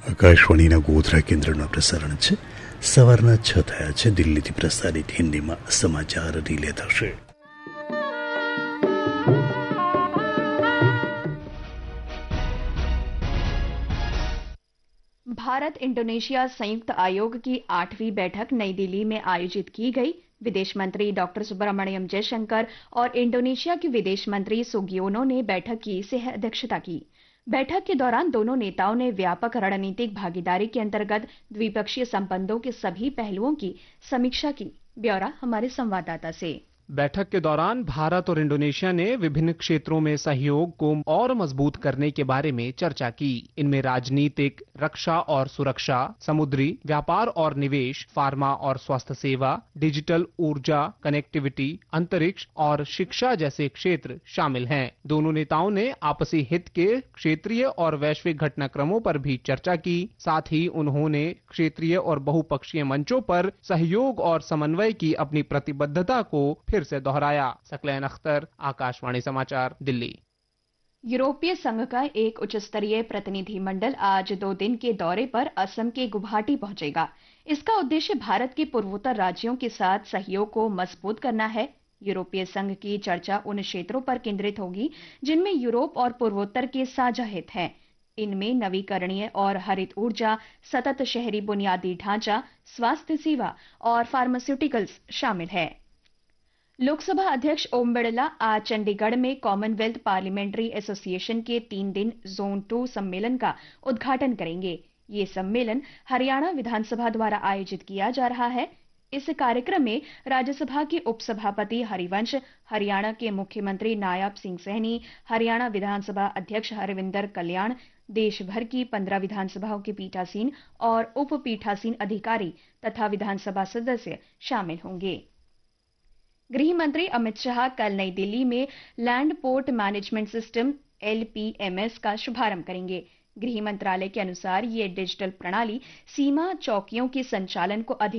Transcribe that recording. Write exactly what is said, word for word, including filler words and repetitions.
આકાશવાણીના ગોધરા કેન્દ્રના પ્રસારણ છે. સવારના છ થયા છે. દિલ્હીથી પ્રસારિત હિન્દીમાં સમાચાર રિલે થશે. भारत इंडोनेशिया संयुक्त आयोग की आठवीं बैठक नई दिल्ली में आयोजित की गई. विदेश मंत्री डॉक्टर सुब्रमण्यम जयशंकर और इंडोनेशिया के विदेश मंत्री सुगियोनो ने बैठक की सह अध्यक्षता की. बैठक के दौरान दोनों नेताओं ने व्यापक रणनीतिक भागीदारी के अंतर्गत द्विपक्षीय संबंधों के सभी पहलुओं की समीक्षा की. ब्यौरा हमारे संवाददाता से. बैठक के दौरान भारत और इंडोनेशिया ने विभिन्न क्षेत्रों में सहयोग को और मजबूत करने के बारे में चर्चा की. इनमें राजनीतिक, रक्षा और सुरक्षा, समुद्री व्यापार और निवेश, फार्मा और स्वास्थ्य सेवा, डिजिटल ऊर्जा, कनेक्टिविटी, अंतरिक्ष और शिक्षा जैसे क्षेत्र शामिल हैं. दोनों नेताओं ने आपसी हित के क्षेत्रीय और वैश्विक घटनाक्रमों पर भी चर्चा की. साथ ही उन्होंने क्षेत्रीय और बहुपक्षीय मंचों पर सहयोग और समन्वय की अपनी प्रतिबद्धता को फिर से दोहराया. सकलैन अख्तर, आकाशवाणी समाचार, दिल्ली. यूरोपीय संघ का एक उच्च स्तरीय प्रतिनिधिमंडल आज दो दिन के दौरे पर असम के गुवाहाटी पहुंचेगा. इसका उद्देश्य भारत के पूर्वोत्तर राज्यों के साथ सहयोग को मजबूत करना है. यूरोपीय संघ की चर्चा उन क्षेत्रों पर केंद्रित होगी जिनमें यूरोप और पूर्वोत्तर के साझा हित हैं. इनमें नवीकरणीय और हरित ऊर्जा, सतत शहरी बुनियादी ढांचा, स्वास्थ्य सेवा और फार्मास्यूटिकल्स शामिल है. लोकसभा अध्यक्ष ओम बिरला आज चंडीगढ़ में कॉमनवेल्थ पार्लियामेंट्री एसोसिएशन के तीन दिन जोन टू सम्मेलन का उद्घाटन करेंगे. ये सम्मेलन हरियाणा विधानसभा द्वारा आयोजित किया जा रहा है. इस कार्यक्रम में राज्यसभा के उपसभापति हरिवंश, हरियाणा के मुख्यमंत्री नायब सिंह सैनी, हरियाणा विधानसभा अध्यक्ष हरविंदर कल्याण, देश भर की पंद्रह विधानसभाओं के पीठासीन और उप पीठासीन अधिकारी तथा विधानसभा सदस्य शामिल होंगे. गृह मंत्री अमित शाह कल नई दिल्ली में land port management system L P M S का शुभारंभ करेंगे. गृह मंत्रालय के अनुसार ये डिजिटल प्रणाली सीमा चौकियों के संचालन को अधिक